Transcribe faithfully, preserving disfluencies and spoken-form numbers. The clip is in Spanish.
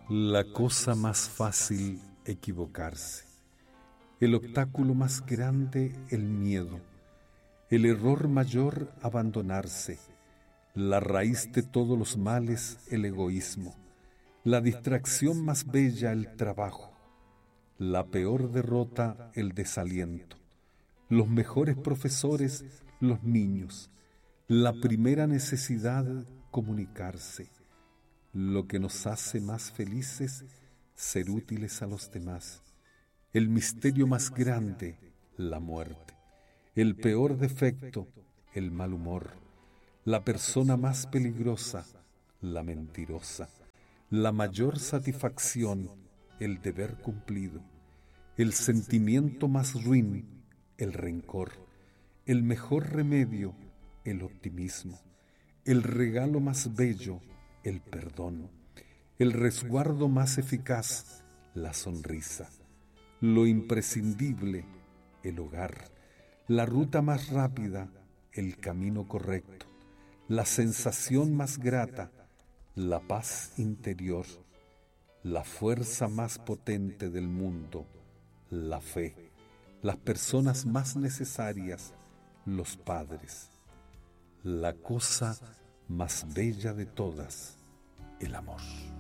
La cosa más fácil equivocarse, el obstáculo más grande el miedo, el error mayor abandonarse, la raíz de todos los males el egoísmo, la distracción más bella el trabajo, la peor derrota el desaliento, los mejores profesores los niños, la primera necesidad comunicarse, lo que nos hace más felices ser útiles a los demás, el misterio más grande la muerte, el peor defecto el mal humor, la persona más peligrosa la mentirosa, la mayor satisfacción el deber cumplido, el sentimiento más ruin el rencor, el mejor remedio el optimismo, el regalo más bello el perdón, el resguardo más eficaz la sonrisa, lo imprescindible el hogar, la ruta más rápida el camino correcto, la sensación más grata la paz interior, la fuerza más potente del mundo la fe, las personas más necesarias los padres, la cosa más bella de todas el amor.